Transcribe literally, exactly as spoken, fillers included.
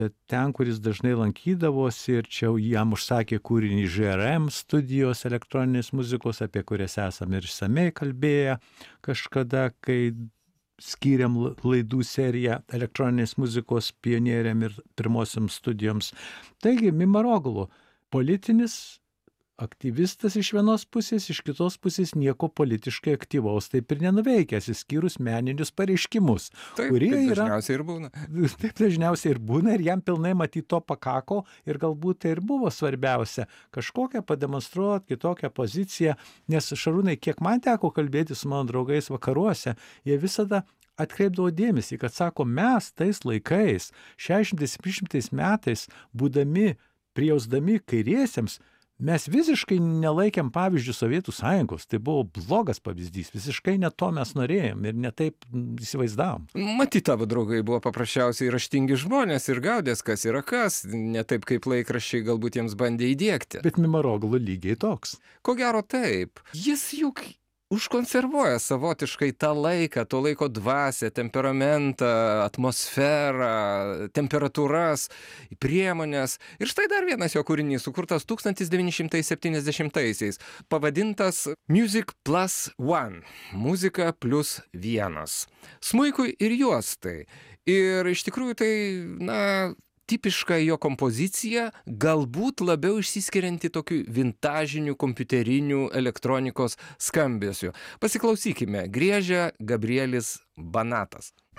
ten, kur jis dažnai lankydavosi ir čia jam užsakė kūrinį Ž R M studijos elektroninės muzikos, apie kurias esame ir išsamei kalbėję kažkada, kai skyrėm laidų seriją elektroninės muzikos pionieriam ir pirmosiams studijoms. Taigi, Mimaroglu, politinis aktyvistas iš vienos pusės, iš kitos pusės nieko politiškai aktyvaus taip ir nenuveikęs, išskyrus meninius pareiškimus, taip, kurie taip yra... dažniausiai ir būna. Taip dažniausiai ir būna ir jam pilnai matyti to pakako ir galbūt tai ir buvo svarbiausia kažkokią pademonstruoti kitokią poziciją, nes Šarūnai, kiek man teko kalbėti su mano draugais vakaruose, jie visada atkreipdavo dėmesį, kad sako, mes tais laikais, šešiasdešimtais septyniasdešimtais metais, būdami, prijausdami kairiesiems, mes visiškai nelaikėm pavyzdžių Sovietų Sąjungos. Tai buvo blogas pavyzdys. Visiškai ne to mes norėjom ir ne taip įsivaizdavom. Matyt, tavo draugai buvo paprasčiausiai raštingi žmonės ir gaudės, kas yra kas, ne taip kaip laikraščiai galbūt jiems bandė įdiegti. Bet Mimaroglu lygiai toks. Ko gero taip. Jis juk užkonservuoja savotiškai tą laiką, to laiko dvasią, temperamentą, atmosferą, temperatūras, priemonės. Ir štai dar vienas jo kūrinys, sukurtas tūkstantis devyni šimtai septyniasdešimtaisiais, pavadintas Music Plus One, muzika plus vienas. Smuikui ir juostai. Ir iš tikrųjų tai, na, tipiška jo kompozicija, galbūt labiau išsiskirianti tokiu vintažiniu kompiuteriniu elektronikos skambesiu. Pasiklausykime, griežia Gabrielis Banatas.